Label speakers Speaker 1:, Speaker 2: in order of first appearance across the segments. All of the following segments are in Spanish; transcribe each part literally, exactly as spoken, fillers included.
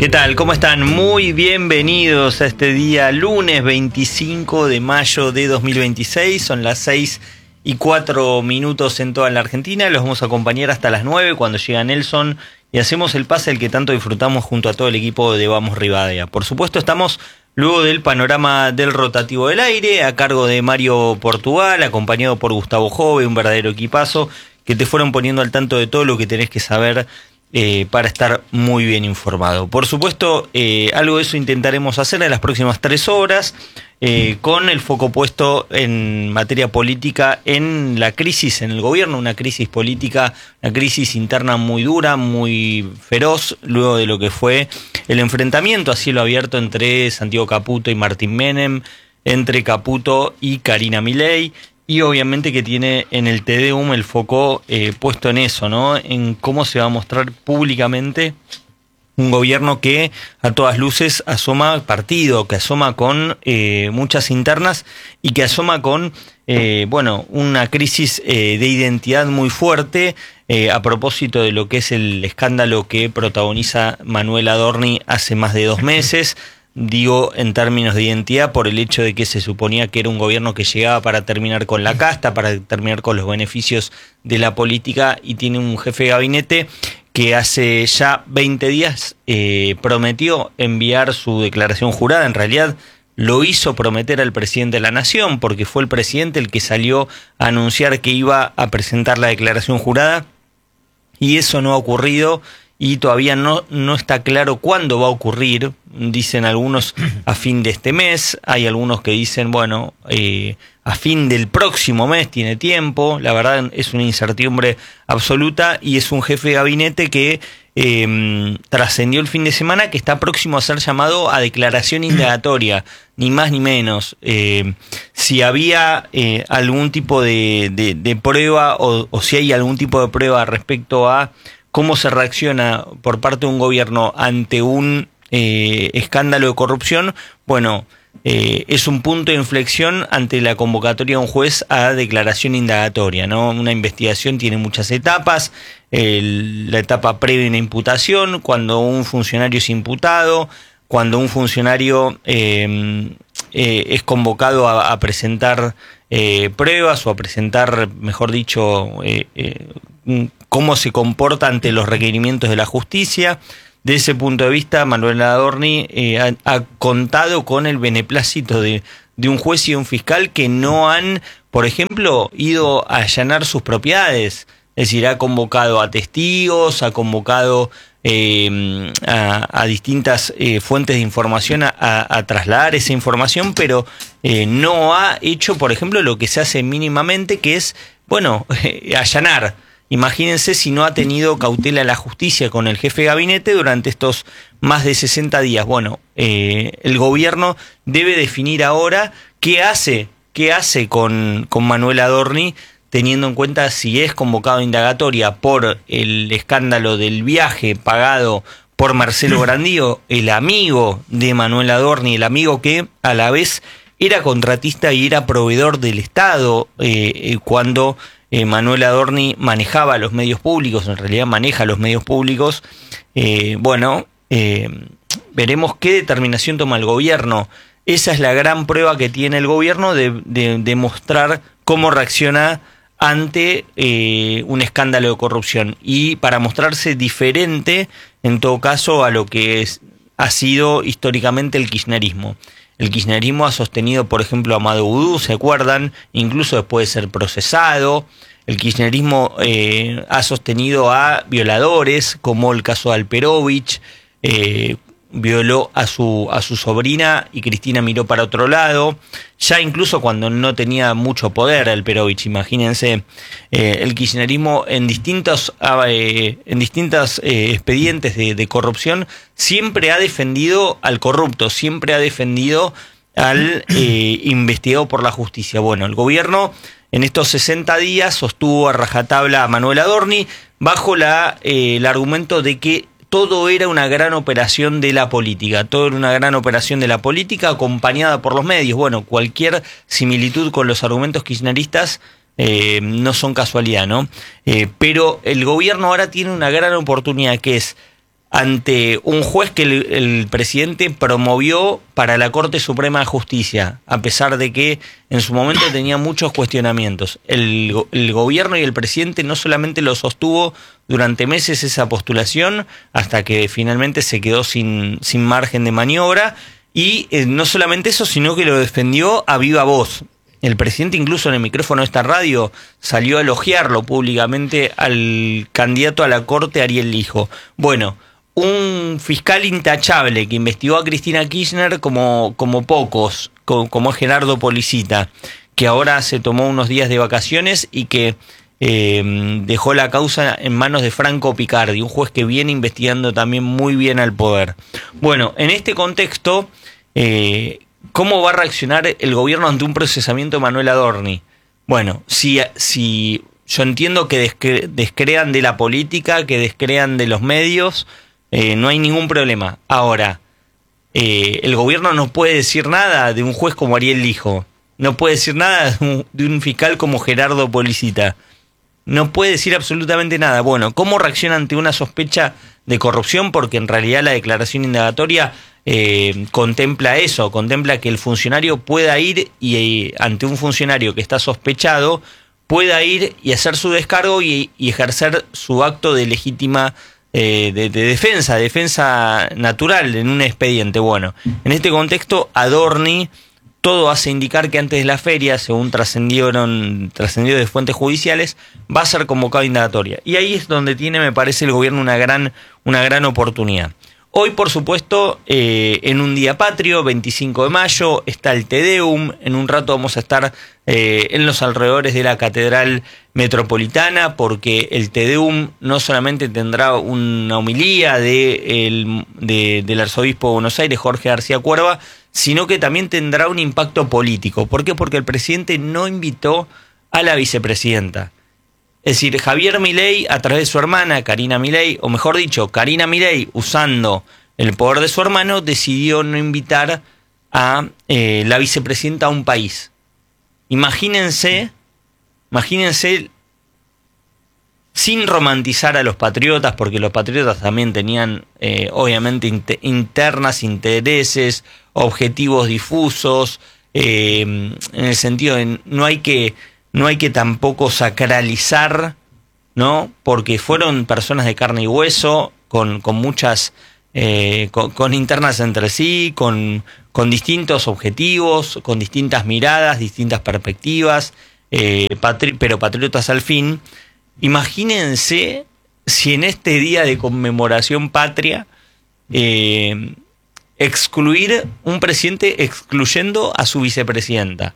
Speaker 1: ¿Qué tal? ¿Cómo están? Muy bienvenidos a este día lunes veinticinco de mayo de dos mil veintiséis. Son las seis y cuatro minutos en toda la Argentina. Los vamos a acompañar hasta las nueve cuando llega Nelson y hacemos el pase el que tanto disfrutamos junto a todo el equipo de Vamos Rivadavia. Por supuesto, estamos luego del panorama del rotativo del aire a cargo de Mario Portugal, acompañado por Gustavo Jove, un verdadero equipazo que te fueron poniendo al tanto de todo lo que tenés que saber Eh, para estar muy bien informado. Por supuesto, eh, algo de eso intentaremos hacer en las próximas tres horas, eh, con el foco puesto en materia política, en la crisis en el gobierno, una crisis política, una crisis interna muy dura, muy feroz, luego de lo que fue el enfrentamiento a cielo abierto entre Santiago Caputo y Martín Menem, entre Caputo y Karina Milei. Y obviamente que tiene en el Te Deum el foco eh, puesto en eso, ¿no? En cómo se va a mostrar públicamente un gobierno que a todas luces asoma partido, que asoma con eh, muchas internas y que asoma con, eh, bueno, una crisis eh, de identidad muy fuerte eh, a propósito de lo que es el escándalo que protagoniza Manuel Adorni hace más de dos meses. Digo en términos de identidad por el hecho de que se suponía que era un gobierno que llegaba para terminar con la casta, para terminar con los beneficios de la política, y tiene un jefe de gabinete que hace ya veinte días eh, prometió enviar su declaración jurada. En realidad lo hizo prometer al presidente de la Nación, porque fue el presidente el que salió a anunciar que iba a presentar la declaración jurada, y eso no ha ocurrido. Y todavía no, no está claro cuándo va a ocurrir. Dicen algunos a fin de este mes, hay algunos que dicen, bueno, eh, a fin del próximo mes tiene tiempo. La verdad es una incertidumbre absoluta, y es un jefe de gabinete que eh, trascendió el fin de semana, que está próximo a ser llamado a declaración indagatoria, ni más ni menos. Eh, si había eh, algún tipo de, de, de prueba o, o si hay algún tipo de prueba respecto a cómo se reacciona por parte de un gobierno ante un eh, escándalo de corrupción, bueno, eh, es un punto de inflexión ante la convocatoria de un juez a declaración indagatoria, ¿no? Una investigación tiene muchas etapas, el, la etapa previa a una imputación, cuando un funcionario es imputado, cuando un funcionario eh, eh, es convocado a, a presentar eh, pruebas o a presentar, mejor dicho, eh, eh, cómo se comporta ante los requerimientos de la justicia. De ese punto de vista, Manuel Adorni eh, ha, ha contado con el beneplácito de, de un juez y un fiscal que no han, por ejemplo, ido a allanar sus propiedades. Es decir, ha convocado a testigos, ha convocado eh, a, a distintas eh, fuentes de información a, a, a trasladar esa información, pero eh, no ha hecho, por ejemplo, lo que se hace mínimamente, que es, bueno, eh, allanar. Imagínense si no ha tenido cautela la justicia con el jefe de gabinete durante estos más de sesenta días. Bueno, eh, el gobierno debe definir ahora qué hace, qué hace con, con Manuel Adorni, teniendo en cuenta si es convocado a indagatoria por el escándalo del viaje pagado por Marcelo Grandío, el amigo de Manuel Adorni, el amigo que a la vez era contratista y era proveedor del Estado eh, cuando Eh, Manuel Adorni manejaba los medios públicos, en realidad maneja los medios públicos. Eh, bueno, eh, veremos qué determinación toma el gobierno. Esa es la gran prueba que tiene el gobierno de, de, de mostrar cómo reacciona ante eh, un escándalo de corrupción, y para mostrarse diferente, en todo caso, a lo que es, ha sido históricamente el kirchnerismo. El kirchnerismo ha sostenido, por ejemplo, a Amado Vudú, ¿se acuerdan? Incluso después de ser procesado. El kirchnerismo eh, ha sostenido a violadores, como el caso de Alperovich, eh, violó a su, a su sobrina y Cristina miró para otro lado. Ya incluso cuando no tenía mucho poder Alperovich, imagínense, eh, el kirchnerismo en distintos, eh, en distintos eh, expedientes de, de corrupción siempre ha defendido al corrupto, siempre ha defendido al eh, investigado por la justicia. Bueno, el gobierno en estos sesenta días sostuvo a rajatabla a Manuel Adorni bajo la, eh, el argumento de que todo era una gran operación de la política, todo era una gran operación de la política acompañada por los medios. Bueno, cualquier similitud con los argumentos kirchneristas eh, no son casualidad, ¿no? Eh, pero el gobierno ahora tiene una gran oportunidad, que es ante un juez que el, el presidente promovió para la Corte Suprema de Justicia, a pesar de que en su momento tenía muchos cuestionamientos. El, el gobierno y el presidente no solamente lo sostuvo durante meses esa postulación, hasta que finalmente se quedó sin, sin margen de maniobra, y eh, no solamente eso, sino que lo defendió a viva voz. El presidente incluso en el micrófono de esta radio salió a elogiarlo públicamente al candidato a la Corte, Ariel Lijo. Bueno, un fiscal intachable que investigó a Cristina Kirchner como, como pocos, como, como Gerardo Policita, que ahora se tomó unos días de vacaciones y que eh, dejó la causa en manos de Franco Picardi, un juez que viene investigando también muy bien al poder. Bueno, en este contexto, eh, ¿cómo va a reaccionar el gobierno ante un procesamiento de Manuel Adorni? Bueno, si, si yo entiendo que descre, descrean de la política, que descrean de los medios, Eh, no hay ningún problema. Ahora, eh, el gobierno no puede decir nada de un juez como Ariel Lijo, no puede decir nada de un, de un fiscal como Gerardo Policita, no puede decir absolutamente nada. Bueno, ¿cómo reacciona ante una sospecha de corrupción? Porque en realidad la declaración indagatoria eh, contempla eso, contempla que el funcionario pueda ir y eh, ante un funcionario que está sospechado, pueda ir y hacer su descargo y, y ejercer su acto de legítima Eh, de, de defensa, defensa natural en un expediente. Bueno, en este contexto, Adorni, todo hace indicar que antes de la feria, según trascendieron, trascendió de fuentes judiciales, va a ser convocado a indagatoria. Y ahí es donde tiene, me parece, el gobierno una gran, una gran oportunidad. Hoy, por supuesto, eh, en un día patrio, veinticinco de mayo, está el Te Deum. En un rato vamos a estar eh, en los alrededores de la Catedral Metropolitana, porque el Te Deum no solamente tendrá una homilía de el, de, del arzobispo de Buenos Aires, Jorge García Cuerva, sino que también tendrá un impacto político. ¿Por qué? Porque el presidente no invitó a la vicepresidenta. Es decir, Javier Milei, a través de su hermana, Karina Milei, o mejor dicho, Karina Milei, usando el poder de su hermano, decidió no invitar a eh, la vicepresidenta a un país. Imagínense, imagínense, sin romantizar a los patriotas, porque los patriotas también tenían, eh, obviamente, inter- internas, intereses, objetivos difusos, eh, en el sentido de no hay que... No hay que tampoco sacralizar, ¿no? Porque fueron personas de carne y hueso, con, con muchas, eh, con, con internas entre sí, con, con distintos objetivos, con distintas miradas, distintas perspectivas, eh, patri- pero patriotas al fin. Imagínense si en este día de conmemoración patria, eh, excluir un presidente excluyendo a su vicepresidenta.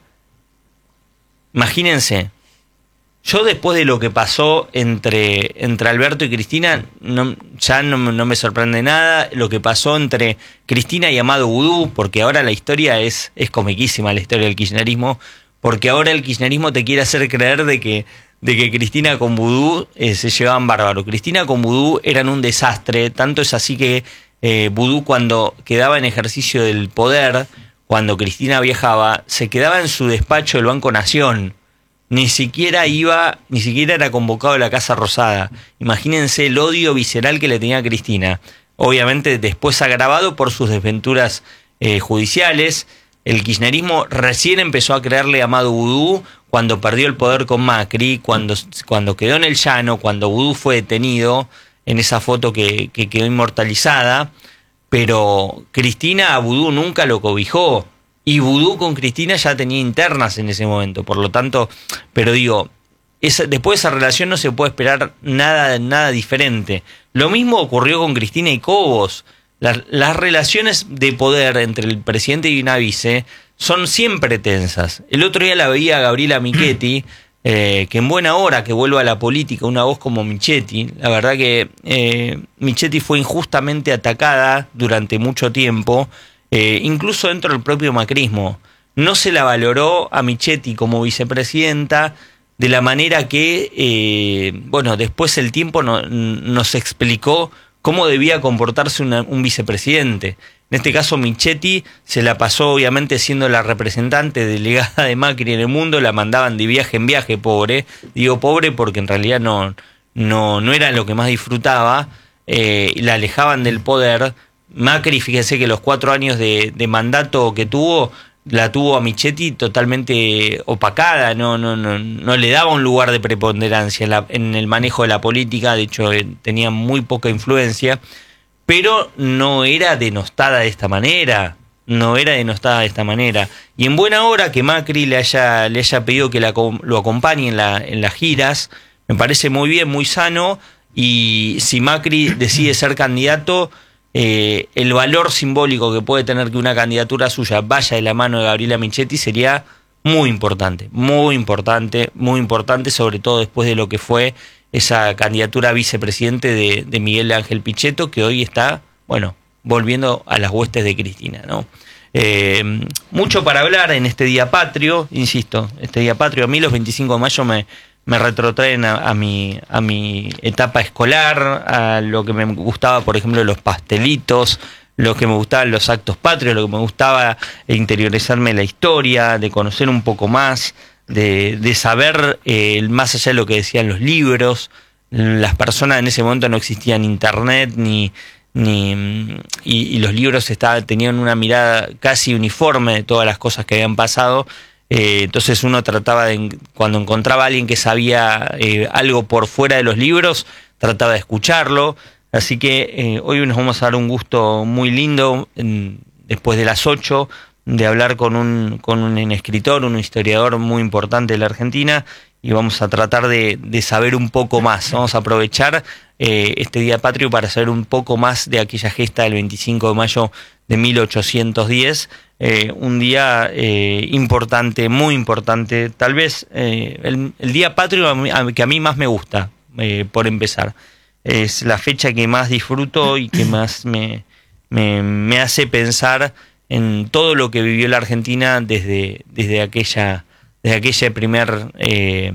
Speaker 1: Imagínense, yo después de lo que pasó entre, entre Alberto y Cristina, no, ya no, no me sorprende nada. Lo que pasó entre Cristina y Amado Vudú, porque ahora la historia es, es comiquísima, la historia del kirchnerismo, porque ahora el kirchnerismo te quiere hacer creer de que, de que Cristina con Vudú eh, se llevaban bárbaro. Cristina con Vudú eran un desastre, tanto es así que eh, Vudú, cuando quedaba en ejercicio del poder, cuando Cristina viajaba, se quedaba en su despacho del Banco Nación. Ni siquiera iba, ni siquiera era convocado a la Casa Rosada. Imagínense el odio visceral que le tenía a Cristina. Obviamente después agravado por sus desventuras eh, judiciales. El kirchnerismo recién empezó a creerle a Amado Vudú cuando perdió el poder con Macri, cuando, cuando quedó en el llano, cuando Vudú fue detenido, en esa foto que, que quedó inmortalizada. Pero Cristina a Vudú nunca lo cobijó, y Vudú con Cristina ya tenía internas en ese momento, por lo tanto, pero digo, esa, después de esa relación no se puede esperar nada, nada diferente. Lo mismo ocurrió con Cristina y Cobos. Las, las relaciones de poder entre el presidente y una vice son siempre tensas. El otro día la veía a Gabriela Michetti, Eh, que en buena hora que vuelva a la política una voz como Michetti. La verdad que eh, Michetti fue injustamente atacada durante mucho tiempo, eh, incluso dentro del propio macrismo. No se la valoró a Michetti como vicepresidenta de la manera que, eh, bueno, después el tiempo no, nos explicó cómo debía comportarse una, un vicepresidente. En este caso, Michetti se la pasó, obviamente, siendo la representante delegada de Macri en el mundo, la mandaban de viaje en viaje, pobre. Digo pobre porque en realidad no, no, no era lo que más disfrutaba. eh, la alejaban del poder. Macri, fíjese que los cuatro años de, de mandato que tuvo, la tuvo a Michetti totalmente opacada, no, no, no, no le daba un lugar de preponderancia en, la, en el manejo de la política, de hecho eh, tenía muy poca influencia, pero no era denostada de esta manera, no era denostada de esta manera. Y en buena hora que Macri le haya, le haya pedido que la, lo acompañe en, la, en las giras, me parece muy bien, muy sano, y si Macri decide ser candidato, Eh, el valor simbólico que puede tener que una candidatura suya vaya de la mano de Gabriela Michetti sería muy importante, muy importante, muy importante, sobre todo después de lo que fue esa candidatura a vicepresidente de, de Miguel Ángel Pichetto, que hoy está, bueno, volviendo a las huestes de Cristina, ¿no? Eh, mucho para hablar en este día patrio, insisto, este día patrio, a mí los veinticinco de mayo me... me retrotraen a, a, mi, a mi etapa escolar, a lo que me gustaba, por ejemplo, los pastelitos, lo que me gustaban los actos patrios, lo que me gustaba interiorizarme en la historia, de conocer un poco más, de, de saber eh, más allá de lo que decían los libros. Las personas en ese momento no existían internet, ni, ni y, y los libros estaban, tenían una mirada casi uniforme de todas las cosas que habían pasado. Eh, entonces uno trataba de, cuando encontraba a alguien que sabía eh, algo por fuera de los libros, trataba de escucharlo. Así que eh, hoy nos vamos a dar un gusto muy lindo, en, después de las ocho, de hablar con un, con un escritor, un historiador muy importante de la Argentina, y vamos a tratar de, de saber un poco más. Vamos a aprovechar eh, este Día Patrio para saber un poco más de aquella gesta del veinticinco de mayo de mil ochocientos diez, eh, un día eh, importante, muy importante, tal vez eh, el, el Día Patrio a mí, a, que a mí más me gusta, eh, por empezar. Es la fecha que más disfruto y que más me, me, me hace pensar en todo lo que vivió la Argentina desde, desde aquella, desde aquella primer eh,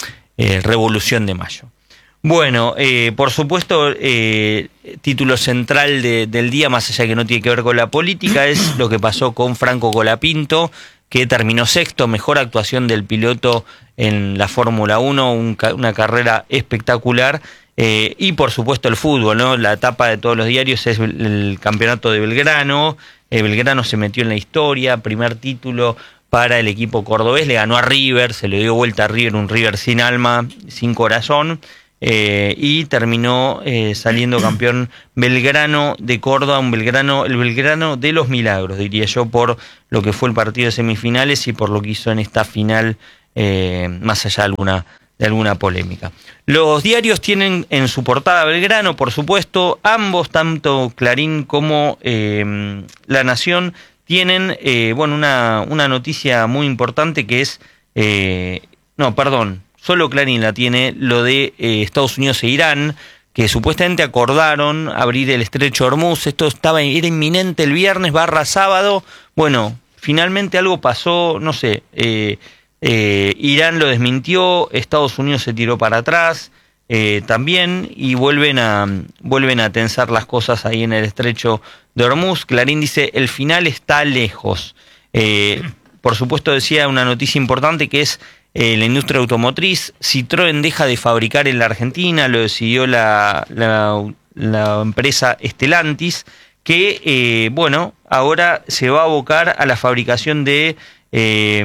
Speaker 1: eh, Revolución de Mayo. Bueno, eh, por supuesto, eh, título central de, del día, más allá que no tiene que ver con la política, es lo que pasó con Franco Colapinto, que terminó sexto, mejor actuación del piloto en la Fórmula uno, un, una carrera espectacular. Eh, y por supuesto el fútbol, ¿no? La etapa de todos los diarios es el, el campeonato de Belgrano. Eh, Belgrano se metió en la historia, primer título para el equipo cordobés, le ganó a River, se le dio vuelta a River, un River sin alma, sin corazón. Eh, y terminó eh, saliendo campeón Belgrano de Córdoba, un Belgrano, el Belgrano de los milagros, diría yo, por lo que fue el partido de semifinales y por lo que hizo en esta final, eh, más allá de alguna, de alguna polémica. Los diarios tienen en su portada Belgrano, por supuesto, ambos, tanto Clarín como eh, La Nación, tienen eh, bueno, una, una noticia muy importante que es, eh, no, perdón, solo Clarín la tiene, lo de eh, Estados Unidos e Irán, que supuestamente acordaron abrir el estrecho de Hormuz. Esto estaba, era inminente el viernes barra sábado. Bueno, finalmente algo pasó, no sé, eh, eh, Irán lo desmintió, Estados Unidos se tiró para atrás eh, también, y vuelven a, vuelven a tensar las cosas ahí en el estrecho de Hormuz. Clarín dice, el final está lejos. Eh, por supuesto decía una noticia importante que es, Eh, la industria automotriz, Citroën deja de fabricar en la Argentina, lo decidió la, la, la empresa Stellantis, que, eh, bueno, ahora se va a abocar a la fabricación de, eh,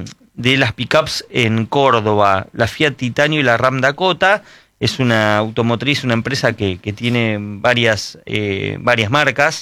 Speaker 1: de las pickups en Córdoba, la Fiat Titanio y la Ram Dakota. Es una automotriz, una empresa que, que tiene varias, eh, varias marcas.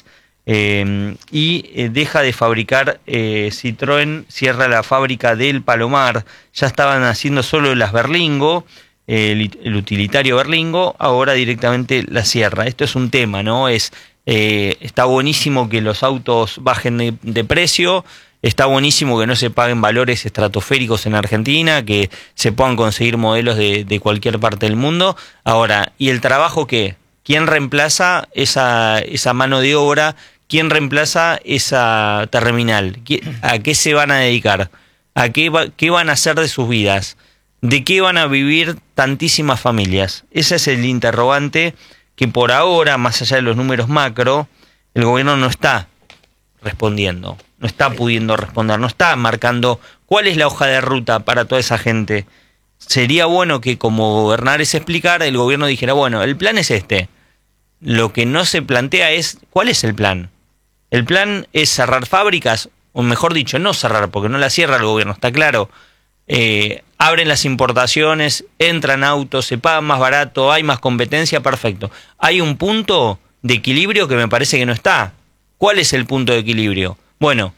Speaker 1: Eh, y eh, deja de fabricar eh, Citroën, cierra la fábrica del Palomar. Ya estaban haciendo solo las Berlingo, eh, el, el utilitario Berlingo, ahora directamente la cierra. Esto es un tema, ¿no? Es, eh, está buenísimo que los autos bajen de, de precio, está buenísimo que no se paguen valores estratosféricos en Argentina, que se puedan conseguir modelos de, de cualquier parte del mundo. Ahora, ¿y el trabajo qué? ¿Quién reemplaza esa, esa mano de obra? ¿Quién reemplaza esa terminal? ¿A qué se van a dedicar? ¿A qué, va, qué van a hacer de sus vidas? ¿De qué van a vivir tantísimas familias? Ese es el interrogante que por ahora, más allá de los números macro, el gobierno no está respondiendo, no está pudiendo responder, no está marcando cuál es la hoja de ruta para toda esa gente. Sería bueno que, como gobernar es explicar, el gobierno dijera, bueno, el plan es este. lo que no se plantea es ¿cuál es el plan? El plan es cerrar fábricas, o mejor dicho, no cerrar, porque no la cierra el gobierno, está claro. Eh, abren las importaciones, entran autos, se pagan más barato, hay más competencia, perfecto. Hay un punto de equilibrio que me parece que no está. ¿Cuál es el punto de equilibrio? Bueno,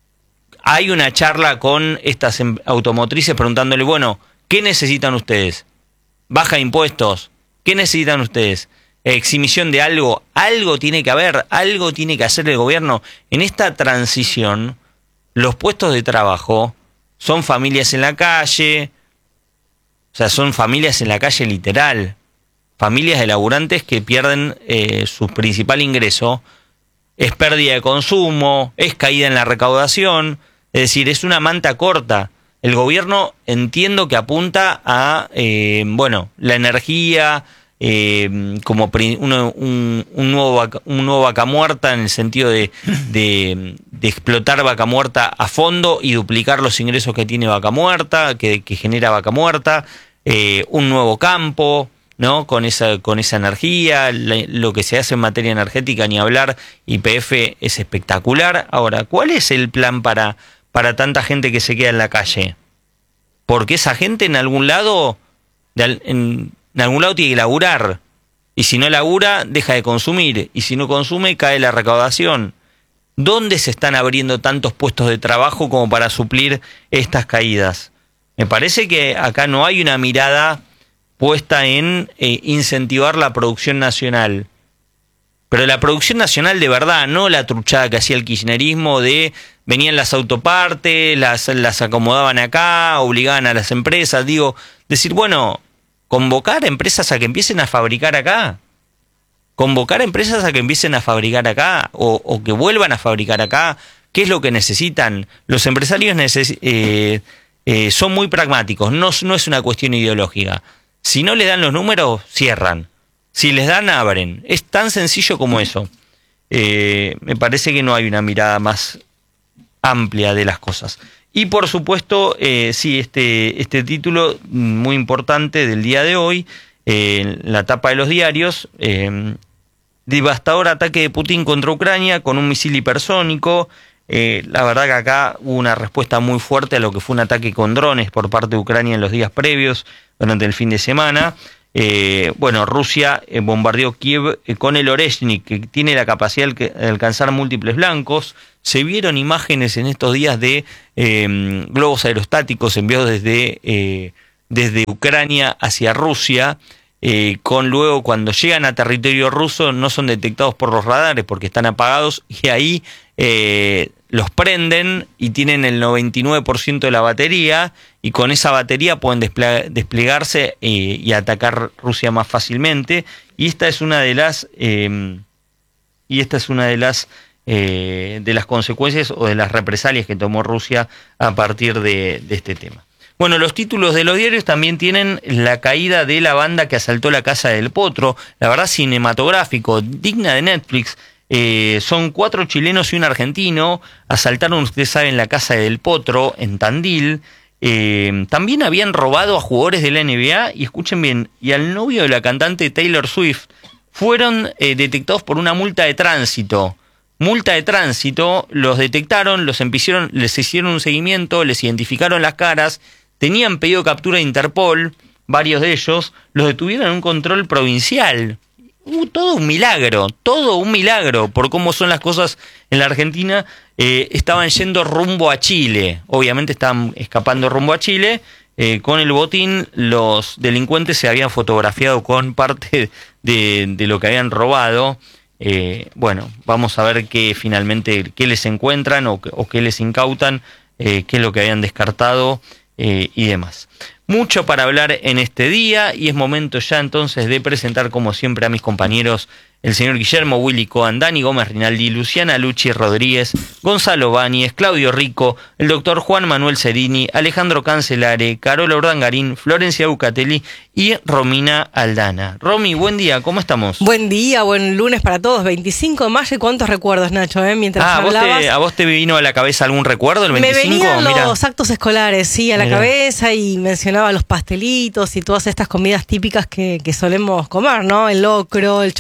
Speaker 1: hay una charla con estas automotrices preguntándole, bueno, ¿qué necesitan ustedes? Baja de impuestos. ¿Qué necesitan ustedes? Exhibición de algo. Algo tiene que haber, algo tiene que hacer el gobierno. En esta transición, los puestos de trabajo son familias en la calle, o sea, son familias en la calle literal, familias de laburantes que pierden eh, su principal ingreso, es pérdida de consumo, es caída en la recaudación, es decir, es una manta corta. El gobierno entiendo que apunta a, eh, bueno, la energía, eh, como uno, un, un, nuevo vaca, un nuevo Vaca Muerta en el sentido de, de, de explotar Vaca Muerta a fondo y duplicar los ingresos que tiene Vaca Muerta, que, que genera Vaca Muerta, eh, un nuevo campo, ¿no? Con esa, con esa energía, la, lo que se hace en materia energética, ni hablar, Y P F es espectacular. Ahora, ¿cuál es el plan para, para tanta gente que se queda en la calle? Porque esa gente en algún lado, de, en, en algún lado tiene que laburar, y si no labura, deja de consumir, y si no consume, cae la recaudación. ¿Dónde se están abriendo tantos puestos de trabajo como para suplir estas caídas? Me parece que acá no hay una mirada puesta en eh, incentivar la producción nacional. Pero la producción nacional de verdad, no la truchada que hacía el kirchnerismo de venían las autopartes, las, las acomodaban acá, obligaban a las empresas. Digo, decir, bueno, convocar a empresas a que empiecen a fabricar acá. Convocar a empresas a que empiecen a fabricar acá o, o que vuelvan a fabricar acá. ¿Qué es lo que necesitan? Los empresarios neces- eh, eh, son muy pragmáticos, no, no es una cuestión ideológica. Si no les dan los números, cierran. Si les dan, abren. Es tan sencillo como eso. Eh, me parece que no hay una mirada más amplia de las cosas. Y por supuesto, eh, sí, este, este título muy importante del día de hoy, eh, la tapa de los diarios, eh, devastador ataque de Putin contra Ucrania con un misil hipersónico. Eh, la verdad que acá hubo una respuesta muy fuerte a lo que fue un ataque con drones por parte de Ucrania en los días previos, durante el fin de semana. Eh, bueno, Rusia eh, bombardeó Kiev eh, con el Oreshnik, que tiene la capacidad de alcanzar múltiples blancos. Se vieron imágenes en estos días de eh, globos aerostáticos enviados desde, eh, desde Ucrania hacia Rusia, eh, con luego cuando llegan a territorio ruso no son detectados por los radares porque están apagados y ahí eh, los prenden y tienen el noventa y nueve por ciento de la batería y con esa batería pueden desplegar, desplegarse eh, y atacar Rusia más fácilmente. Y esta es una de las eh, y esta es una de las eh, de las consecuencias o de las represalias que tomó Rusia a partir de, de este tema. Bueno, los títulos de los diarios también tienen la caída de la banda que asaltó la Casa del Potro, la verdad cinematográfico, digna de Netflix. Eh, son cuatro chilenos y un argentino, asaltaron, ustedes saben, la Casa del Potro en Tandil. Eh, también habían robado a jugadores de la N B A y escuchen bien, y al novio de la cantante Taylor Swift. Fueron eh, detectados por una multa de tránsito. Multa de tránsito, los detectaron, los hicieron, les hicieron un seguimiento, les identificaron las caras, tenían pedido captura de Interpol, varios de ellos, los detuvieron en un control provincial. Uh, todo un milagro, todo un milagro por cómo son las cosas en la Argentina. Eh, estaban yendo rumbo a Chile, obviamente estaban escapando rumbo a Chile. Eh, con el botín, los delincuentes se habían fotografiado con parte de, de lo que habían robado. Eh, bueno, vamos a ver qué finalmente, qué les encuentran o, o qué les incautan, eh, qué es lo que habían descartado eh, y demás. Mucho para hablar en este día y es momento ya entonces de presentar como siempre a mis compañeros, el señor Guillermo Willy Coan, Dani Gómez Rinaldi, Luciana Luchi Rodríguez, Gonzalo Báñez, Claudio Rico, el doctor Juan Manuel Cerini, Alejandro Cancelare, Carola Urdangarín, Florencia Bucatelli y Romina Aldana. Romy, buen día, ¿cómo estamos?
Speaker 2: Buen día, buen lunes para todos, veinticinco de mayo, y cuántos recuerdos, Nacho, ¿eh? Mientras
Speaker 1: ah,
Speaker 2: hablabas.
Speaker 1: ¿vos te, ¿a vos te vino a la cabeza algún recuerdo el veinticinco?
Speaker 2: Me venían
Speaker 1: Mirá.
Speaker 2: los actos escolares, sí, a la Mirá. cabeza y mencionaba los pastelitos y todas estas comidas típicas que, que solemos comer, ¿no? El locro, el chocolate caliente.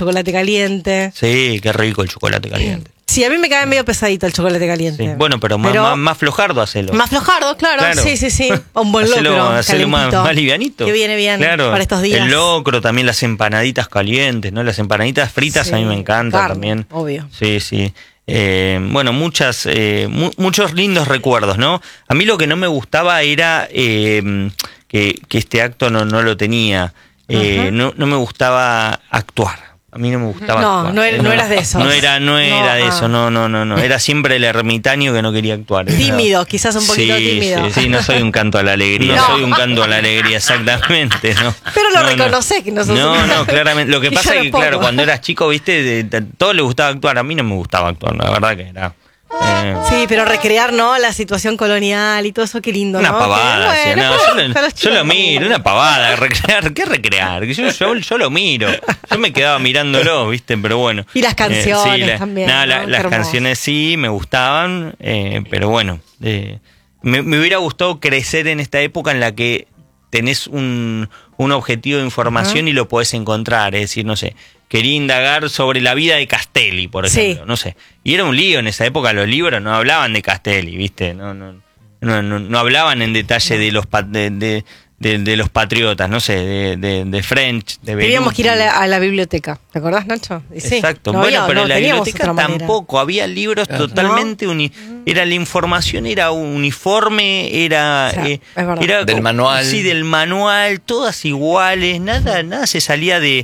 Speaker 2: caliente.
Speaker 1: Sí, qué rico el chocolate caliente.
Speaker 2: Sí, a mí me cae medio pesadito el chocolate caliente.
Speaker 1: Sí. Bueno, pero, pero más, más, más flojardo hacelo.
Speaker 2: Más flojardo, claro. claro. Sí, sí, sí. Un buen
Speaker 1: hacelo,
Speaker 2: locro.
Speaker 1: Hacelo más, más livianito.
Speaker 2: Que viene bien claro. para estos días.
Speaker 1: El locro, también las empanaditas calientes, ¿no? Las empanaditas fritas sí. a mí me encantan
Speaker 2: Carne,
Speaker 1: también.
Speaker 2: Obvio.
Speaker 1: Sí, sí. Eh, bueno, muchas, eh, mu muchos lindos recuerdos, ¿no? A mí lo que no me gustaba era eh, que, que este acto no, no lo tenía. Eh, uh-huh. no, no me gustaba actuar. A mí no me gustaba
Speaker 2: no,
Speaker 1: actuar.
Speaker 2: No, era, no eras de eso.
Speaker 1: No era, no era no, de eso, ah. no, no, no, no. Era siempre el ermitaño que no quería actuar.
Speaker 2: Tímido, quizás un poquito
Speaker 1: sí,
Speaker 2: tímido.
Speaker 1: Sí, sí, no soy un canto a la alegría, no, no soy un canto a la alegría, exactamente, ¿no?
Speaker 2: Pero lo
Speaker 1: no,
Speaker 2: reconocés que no sos
Speaker 1: No,
Speaker 2: un...
Speaker 1: no, claramente. Lo que pasa es que, poco. claro, cuando eras chico, viste, de, de, todo le gustaba actuar. A mí no me gustaba actuar, la verdad que era...
Speaker 2: Eh. Sí, pero recrear, ¿no? La situación colonial y todo eso, qué lindo,
Speaker 1: una
Speaker 2: ¿no?
Speaker 1: Pavada,
Speaker 2: que,
Speaker 1: bueno,
Speaker 2: sí,
Speaker 1: no, yo, lo, yo lo miro, una pavada, recrear, ¿qué recrear? Yo, yo, yo lo miro, yo me quedaba mirándolo, ¿viste? Pero bueno.
Speaker 2: Y las canciones
Speaker 1: eh, sí, la,
Speaker 2: también.
Speaker 1: Nada,
Speaker 2: ¿no?
Speaker 1: la, las hermoso. canciones sí me gustaban, eh, pero bueno, eh, me, me hubiera gustado crecer en esta época en la que tenés un, un objetivo de información uh-huh. y lo podés encontrar, es decir, no sé. Quería indagar sobre la vida de Castelli, por ejemplo, sí. no sé. Y era un lío en esa época, los libros no hablaban de Castelli, ¿viste? No, no, no, no, no hablaban en detalle de los de, de, de, de los patriotas, no sé, de, de, de French, de
Speaker 2: Teníamos que ir a la, a la biblioteca, ¿te acordás, Nacho? Y sí,
Speaker 1: exacto,
Speaker 2: no
Speaker 1: bueno,
Speaker 2: había,
Speaker 1: pero
Speaker 2: no,
Speaker 1: en la biblioteca tampoco, había libros
Speaker 2: claro.
Speaker 1: totalmente,
Speaker 2: ¿No?
Speaker 1: uni, era la información, era uniforme, era...
Speaker 2: O sea,
Speaker 1: eh,
Speaker 2: es verdad.
Speaker 1: Era
Speaker 3: del
Speaker 1: como,
Speaker 3: manual.
Speaker 1: Sí, del manual, todas iguales, nada, nada se salía de...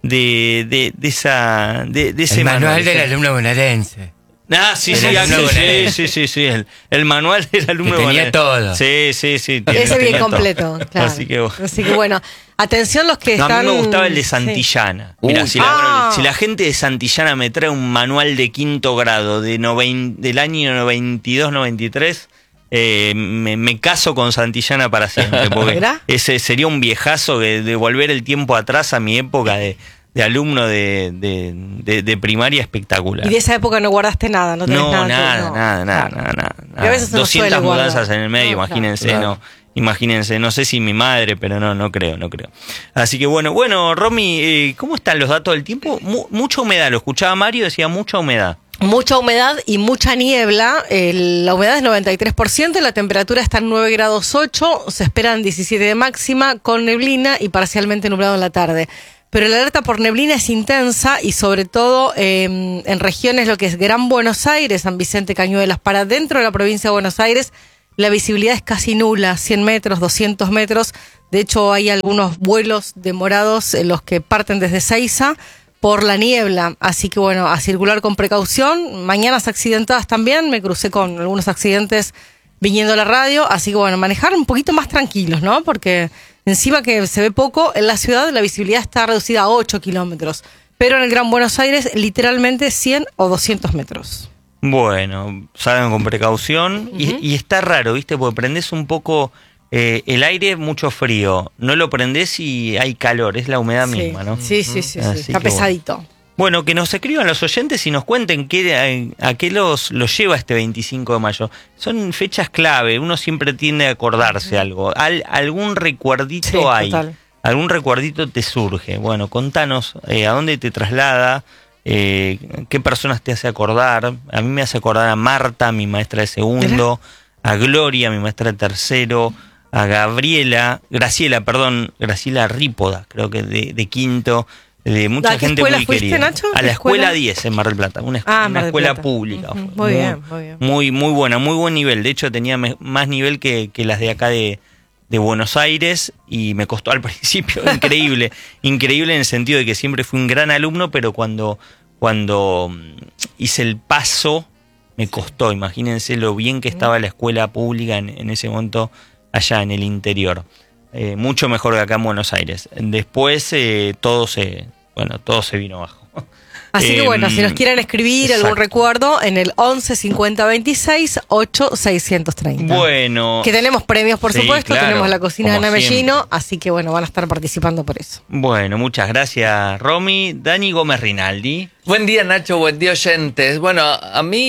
Speaker 1: De, de, de esa de, de ese
Speaker 3: el manual, manual
Speaker 1: del
Speaker 3: alumno bonaerense.
Speaker 1: Ah, sí, sí, sí, sí, sí, sí, el, el manual del alumno
Speaker 3: que tenía
Speaker 1: bonaerense.
Speaker 3: todo.
Speaker 1: Sí, sí, sí.
Speaker 2: Tiene, Ese bien completo, todo. Claro.
Speaker 1: Así que, bueno.
Speaker 2: Así que bueno, atención los que
Speaker 1: no,
Speaker 2: están...
Speaker 1: A mí me gustaba el de Santillana.
Speaker 3: Sí.
Speaker 1: Mira,
Speaker 3: Uy,
Speaker 1: si, la,
Speaker 2: ah.
Speaker 1: si la gente de Santillana me trae un manual de quinto grado de noven, del año noventa y dos noventa y tres... Eh, me, me caso con Santillana para siempre, porque ese sería un viejazo de, de volver el tiempo atrás a mi época de, de alumno de, de, de, de primaria espectacular.
Speaker 2: Y de esa época no guardaste nada, no tenés
Speaker 1: no,
Speaker 2: nada.
Speaker 1: Nada,
Speaker 2: no,
Speaker 1: nada, nada, nada, nada,
Speaker 2: nada. A veces
Speaker 1: doscientas mudanzas en el medio,
Speaker 2: no,
Speaker 1: imagínense,
Speaker 2: claro.
Speaker 1: no. Imagínense, no sé si mi madre, pero no, no creo, no creo. Así que bueno, bueno, Romy, eh, ¿cómo están los datos del tiempo? Mu mucha humedad, lo escuchaba Mario, decía mucha humedad.
Speaker 2: Mucha humedad y mucha niebla. El, la humedad es noventa y tres por ciento, la temperatura está en nueve grados ocho, se esperan diecisiete de máxima con neblina y parcialmente nublado en la tarde. Pero la alerta por neblina es intensa y sobre todo eh, en regiones lo que es Gran Buenos Aires, San Vicente, Cañuelas, para dentro de la provincia de Buenos Aires, la visibilidad es casi nula, cien metros, doscientos metros. De hecho, hay algunos vuelos demorados en los que parten desde Seiza por la niebla, así que bueno, a circular con precaución. Mañanas accidentadas también, me crucé con algunos accidentes viniendo a la radio, así que bueno, manejar un poquito más tranquilos, ¿no? Porque encima que se ve poco, en la ciudad la visibilidad está reducida a ocho kilómetros, pero en el Gran Buenos Aires literalmente cien o doscientos metros.
Speaker 1: Bueno, salgan con precaución. Uh-huh. y, y está raro, ¿viste? Porque prendés un poco... Eh, el aire mucho frío, no lo prendés y hay calor, es la humedad
Speaker 2: sí,
Speaker 1: misma, ¿no?
Speaker 2: Sí, sí, sí, sí. Está pesadito.
Speaker 1: Bueno. bueno, que nos escriban los oyentes y nos cuenten qué, a, a qué los, los lleva este veinticinco de mayo. Son fechas clave, uno siempre tiende a acordarse uh-huh. algo. Al, algún recuerdito sí, hay, total. Algún recuerdito te surge. Bueno, contanos eh, a dónde te traslada, eh, qué personas te hace acordar. A mí me hace acordar a Marta, mi maestra de segundo, ¿Era? A Gloria, mi maestra de tercero, a Gabriela, Graciela, perdón, Graciela Rípoda, creo que de, de quinto, de mucha
Speaker 2: ¿A qué
Speaker 1: gente
Speaker 2: escuela
Speaker 1: muy
Speaker 2: fuiste,
Speaker 1: querida.
Speaker 2: Nacho?
Speaker 1: A la
Speaker 2: escuela?
Speaker 1: escuela diez en Mar del Plata, una,
Speaker 2: ah,
Speaker 1: una
Speaker 2: Mar del
Speaker 1: escuela
Speaker 2: Plata.
Speaker 1: pública.
Speaker 2: Uh-huh. Muy,
Speaker 1: muy
Speaker 2: bien, muy bien.
Speaker 1: Muy, muy buena, muy buen nivel. De hecho, tenía me, más nivel que, que las de acá de, de Buenos Aires y me costó al principio, increíble. Increíble en el sentido de que siempre fui un gran alumno, pero cuando, cuando hice el paso me costó. Imagínense lo bien que estaba la escuela pública en, en ese momento allá en el interior. Eh, mucho mejor que acá en Buenos Aires. Después eh, todo se bueno todo se vino abajo.
Speaker 2: Así
Speaker 1: eh,
Speaker 2: que bueno, si nos quieren escribir
Speaker 1: exacto.
Speaker 2: algún recuerdo en el once cincuenta veintiséis ocho seiscientos treinta.
Speaker 1: Bueno.
Speaker 2: Que tenemos premios, por
Speaker 1: sí,
Speaker 2: supuesto,
Speaker 1: claro,
Speaker 2: tenemos la cocina de Ana
Speaker 1: siempre.
Speaker 2: Mellino, así que bueno, van a estar participando por eso.
Speaker 1: Bueno, muchas gracias, Romy. Dani Gómez Rinaldi.
Speaker 3: Buen día, Nacho, buen día, oyentes. Bueno, a mí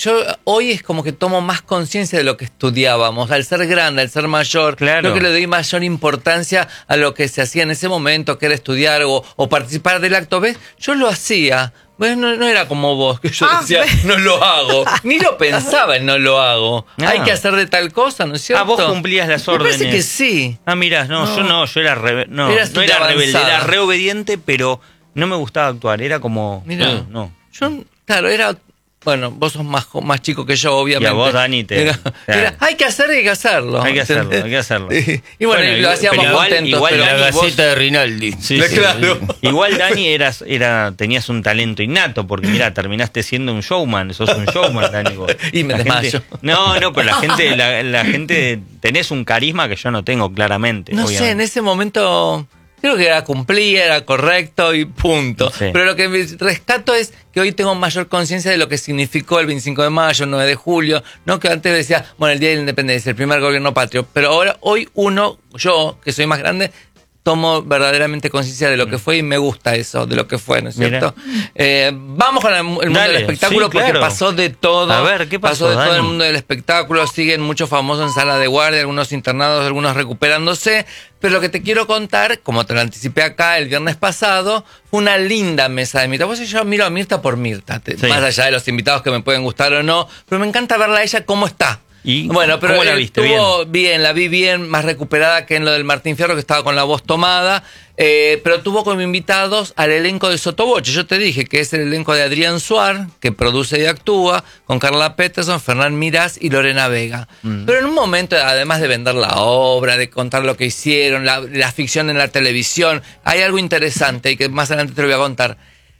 Speaker 3: yo hoy es como que tomo más conciencia de lo que estudiábamos, al ser grande, al ser mayor,
Speaker 1: claro.
Speaker 3: Creo que le doy mayor importancia a lo que se hacía en ese momento, que era estudiar o, o participar del acto. ¿Ves? Yo lo hacía. Bueno, no, no era como vos, que yo
Speaker 2: ah,
Speaker 3: decía,
Speaker 2: ve.
Speaker 3: no lo hago. Ni lo pensaba en no lo hago. Ah. Hay que hacer de tal cosa, ¿no es cierto?
Speaker 1: Ah, vos cumplías las órdenes.
Speaker 3: Me parece que sí.
Speaker 1: Ah, mirá, no,
Speaker 3: no.
Speaker 1: yo no, yo era, re, no,
Speaker 3: Eras
Speaker 1: no era
Speaker 3: avanzada.
Speaker 1: rebelde, era re obediente, pero no me gustaba actuar, era como...
Speaker 3: Mirá,
Speaker 1: no, no.
Speaker 3: Yo, claro, era... Bueno, vos sos más, más chico que yo, obviamente.
Speaker 1: Y a vos, Dani, te...
Speaker 3: Era, era, hay que hacer y hay que hacerlo.
Speaker 1: Hay que hacerlo, hay que hacerlo.
Speaker 3: Y, y bueno,
Speaker 1: bueno,
Speaker 3: y lo hacíamos
Speaker 1: igual,
Speaker 3: contentos.
Speaker 1: Igual,
Speaker 3: pero
Speaker 1: Dani,
Speaker 4: la
Speaker 1: vos-
Speaker 4: Gaceta de Rinaldi.
Speaker 1: Sí, sí,
Speaker 3: Claro.
Speaker 1: sí. Igual, Dani, eras, era, tenías un talento innato, porque mira, terminaste siendo un showman, sos un showman, Dani. vos.
Speaker 3: Y me
Speaker 1: La
Speaker 3: desmayo.
Speaker 1: gente- no, no, pero la gente, la, la gente, tenés un carisma que yo no tengo, claramente.
Speaker 3: No sé,
Speaker 1: obviamente.
Speaker 3: en ese momento creo que era cumplía, era correcto y punto.
Speaker 1: Sí.
Speaker 3: Pero lo que me rescato es que hoy tengo mayor conciencia de lo que significó el veinticinco de mayo, el nueve de julio, no que antes decía, bueno, el Día de la Independencia, el primer gobierno patrio, pero ahora, hoy uno, yo, que soy más grande, tomo verdaderamente conciencia de lo que fue y me gusta eso, de lo que fue, ¿no es cierto? Eh, vamos con el, el mundo
Speaker 1: Dale,
Speaker 3: del espectáculo
Speaker 1: sí,
Speaker 3: porque
Speaker 1: claro.
Speaker 3: pasó de todo.
Speaker 1: A ver, ¿qué pasó,
Speaker 3: Pasó de todo
Speaker 1: Dani?
Speaker 3: el mundo del espectáculo, siguen muchos famosos en sala de guardia, algunos internados, algunos recuperándose. Pero lo que te quiero contar, como te lo anticipé acá el viernes pasado, fue una linda mesa de Mirta. Vos y yo miro a Mirta por Mirta, te-
Speaker 1: Sí.
Speaker 3: más allá de los invitados que me pueden gustar o no, pero me encanta verla a ella cómo está.
Speaker 1: ¿Y
Speaker 3: Bueno, pero
Speaker 1: cómo la
Speaker 3: eh,
Speaker 1: viste?
Speaker 3: estuvo bien, la vi bien, más recuperada que en lo del Martín Fierro, que estaba con la voz tomada, eh, pero tuvo como invitados al elenco de Sotoboche. Yo te dije que es el elenco de Adrián Suar, que produce y actúa, con Carla Peterson, Fernán Mirás y Lorena Vega. Mm. Pero en un momento, además de vender la obra, de contar lo que hicieron, la, la ficción en la televisión, hay algo interesante y que más adelante te lo voy a contar.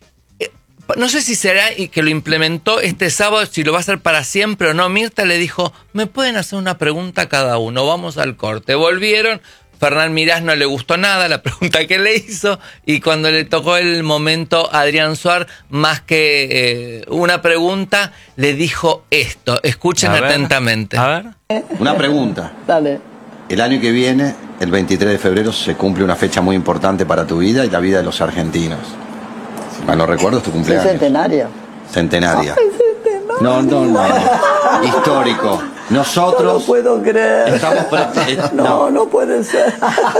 Speaker 3: No sé si será y que lo implementó este sábado, si lo va a hacer para siempre o no. Mirta le dijo, me pueden hacer una pregunta cada uno, vamos al corte. Volvieron, Fernán Mirás no le gustó nada la pregunta que le hizo y cuando le tocó el momento a Adrián Suar, más que eh, una pregunta, le dijo esto. Escuchen
Speaker 1: A ver,
Speaker 3: atentamente.
Speaker 1: A ver.
Speaker 5: Una pregunta.
Speaker 6: Dale.
Speaker 5: El año que viene, el veintitrés de febrero, se cumple una fecha muy importante para tu vida y la vida de los argentinos. Mal no recuerdo, es tu
Speaker 6: ¿Es
Speaker 5: cumpleaños.
Speaker 6: centenario?
Speaker 5: Centenaria.
Speaker 6: Ay, centenario.
Speaker 5: No, no, no. Histórico.
Speaker 6: No
Speaker 5: Nosotros
Speaker 6: lo puedo creer.
Speaker 5: estamos... pre- eh,
Speaker 6: No,
Speaker 5: no.
Speaker 6: no puede ser.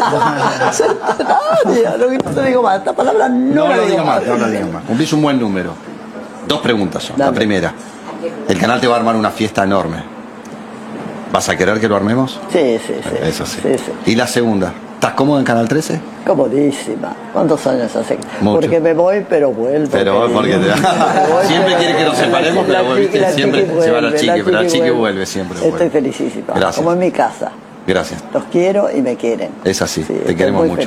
Speaker 6: Centenaria. No, no te digo más. Esta palabra no,
Speaker 5: No
Speaker 6: la
Speaker 5: lo
Speaker 6: digo
Speaker 5: digo más, no lo digo más. Cumplís un buen número. Dos preguntas son. La
Speaker 6: Dale.
Speaker 5: primera. El canal te va a armar una fiesta enorme. ¿Vas a querer que lo armemos?
Speaker 6: Sí, sí, sí.
Speaker 5: Eso sí.
Speaker 6: Sí, sí.
Speaker 5: Y la segunda. ¿Estás cómodo en Canal trece?
Speaker 6: Comodísima. ¿Cuántos años hace?
Speaker 5: Mucho.
Speaker 6: Porque me voy, pero vuelvo.
Speaker 5: Pero
Speaker 6: querido.
Speaker 5: porque te...
Speaker 6: Me voy,
Speaker 5: siempre
Speaker 6: pero-
Speaker 5: quiere que nos separemos,
Speaker 6: la
Speaker 5: pero vos,
Speaker 6: chiqui-
Speaker 5: viste,
Speaker 6: la
Speaker 5: siempre
Speaker 6: chiqui
Speaker 5: se va la
Speaker 6: vuelve,
Speaker 5: chiqui, pero la chiqui
Speaker 6: vuelve.
Speaker 5: vuelve siempre.
Speaker 6: Estoy
Speaker 5: vuelve.
Speaker 6: felicísima.
Speaker 5: Gracias.
Speaker 6: Como en mi casa.
Speaker 5: Gracias.
Speaker 6: Los quiero y me quieren.
Speaker 5: Es así,
Speaker 6: Sí,
Speaker 5: te
Speaker 6: estoy
Speaker 5: queremos
Speaker 6: muy
Speaker 5: mucho.